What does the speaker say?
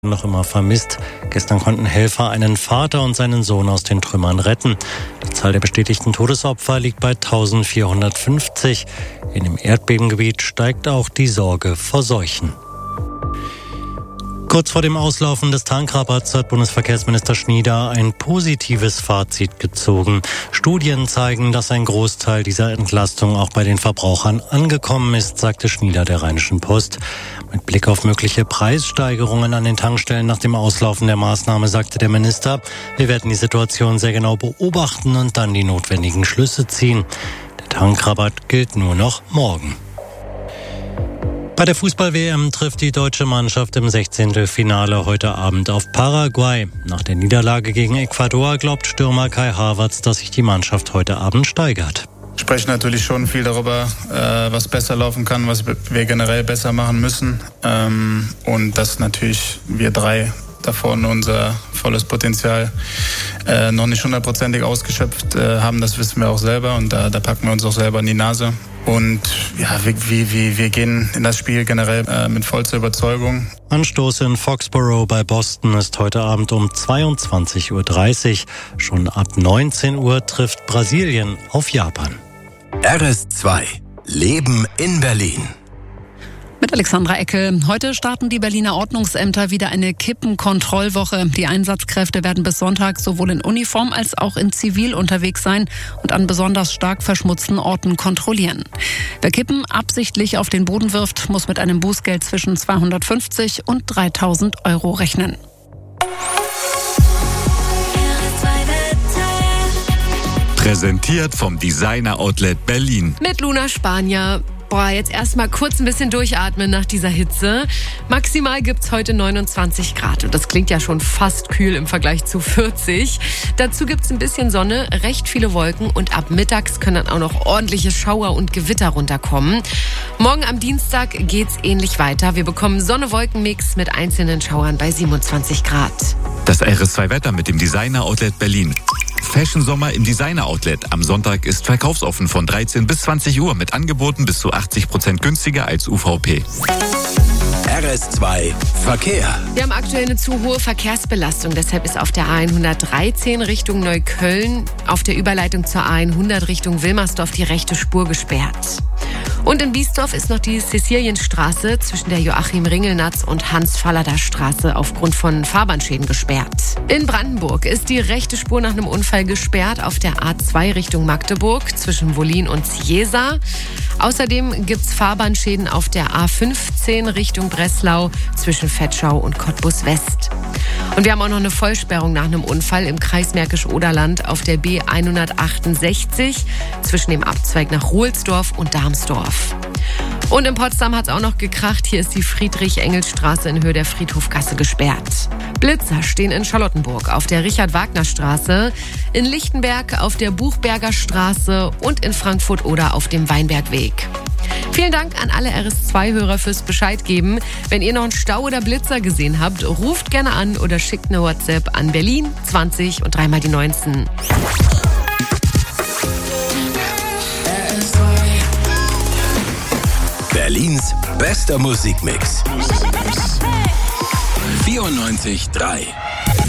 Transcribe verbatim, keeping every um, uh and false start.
noch immer vermisst. Gestern konnten Helfer einen Vater und seinen Sohn aus den Trümmern retten. Die Zahl der bestätigten Todesopfer liegt bei eintausendvierhundertfünfzig. In dem Erdbebengebiet steigt auch die Sorge vor Seuchen. Kurz vor dem Auslaufen des Tankrabatts hat Bundesverkehrsminister Schnieder ein positives Fazit gezogen. Studien zeigen, dass ein Großteil dieser Entlastung auch bei den Verbrauchern angekommen ist, sagte Schnieder der Rheinischen Post. Mit Blick auf mögliche Preissteigerungen an den Tankstellen nach dem Auslaufen der Maßnahme sagte der Minister, wir werden die Situation sehr genau beobachten und dann die notwendigen Schlüsse ziehen. Der Tankrabatt gilt nur noch morgen. Bei der Fußball-W M trifft die deutsche Mannschaft im Sechzehntelfinale heute Abend auf Paraguay. Nach der Niederlage gegen Ecuador glaubt Stürmer Kai Havertz, dass sich die Mannschaft heute Abend steigert. Wir sprechen natürlich schon viel darüber, was besser laufen kann, was wir generell besser machen müssen. Und dass natürlich wir drei da vorne unser volles Potenzial noch nicht hundertprozentig ausgeschöpft haben, das wissen wir auch selber. Und da, da packen wir uns auch selber in die Nase. Und ja, wir, wir, wir gehen in das Spiel generell äh, mit vollster Überzeugung. Anstoß in Foxborough bei Boston ist heute Abend um zweiundzwanzig Uhr dreißig. Schon ab neunzehn Uhr trifft Brasilien auf Japan. R S zwei Leben in Berlin. Mit Alexandra Eckel. Heute starten die Berliner Ordnungsämter wieder eine Kippenkontrollwoche. Die Einsatzkräfte werden bis Sonntag sowohl in Uniform als auch in Zivil unterwegs sein und an besonders stark verschmutzten Orten kontrollieren. Wer Kippen absichtlich auf den Boden wirft, muss mit einem Bußgeld zwischen zweihundertfünfzig und dreitausend Euro rechnen. Präsentiert vom Designer Outlet Berlin. Mit Luna Spanier. Boah, jetzt erstmal kurz ein bisschen durchatmen nach dieser Hitze. Maximal gibt's heute neunundzwanzig Grad und das klingt ja schon fast kühl im Vergleich zu vierzig. Dazu gibt's ein bisschen Sonne, recht viele Wolken und ab mittags können dann auch noch ordentliche Schauer und Gewitter runterkommen. Morgen am Dienstag geht's ähnlich weiter. Wir bekommen Sonne-Wolken-Mix mit einzelnen Schauern bei siebenundzwanzig Grad. Das R S zwei Wetter mit dem Designer Outlet Berlin. Fashion Sommer im Designer Outlet. Am Sonntag ist verkaufsoffen von dreizehn bis zwanzig Uhr mit Angeboten bis zu achtzig Prozent günstiger als U V P. R S zwei Verkehr. Wir haben aktuell eine zu hohe Verkehrsbelastung. Deshalb ist auf der A hundertdreizehn Richtung Neukölln auf der Überleitung zur A hundert Richtung Wilmersdorf die rechte Spur gesperrt. Und in Biesdorf ist noch die Cäcilienstraße zwischen der Joachim-Ringelnatz und Hans-Fallada-Straße aufgrund von Fahrbahnschäden gesperrt. In Brandenburg ist die rechte Spur nach einem Unfall gesperrt auf der A zwei Richtung Magdeburg zwischen Wollin und Ciesa. Außerdem gibt es Fahrbahnschäden auf der A fünfzehn Richtung Breslau zwischen Vetschau und Cottbus West. Und wir haben auch noch eine Vollsperrung nach einem Unfall im Kreis Märkisch-Oderland auf der B hundertachtundsechzig zwischen dem Abzweig nach Ruhlsdorf und Darmsdorf. Und in Potsdam hat es auch noch gekracht. Hier ist die Friedrich-Engels-Straße in Höhe der Friedhofgasse gesperrt. Blitzer stehen in Charlottenburg auf der Richard-Wagner-Straße, in Lichtenberg auf der Buchberger Straße und in Frankfurt-Oder auf dem Weinbergweg. Vielen Dank an alle R S zwei Hörer fürs Bescheid geben. Wenn ihr noch einen Stau oder Blitzer gesehen habt, ruft gerne an oder schickt eine WhatsApp an Berlin zwanzig und dreimal die neunzehn. Berlins bester Musikmix. vierundneunzig Komma drei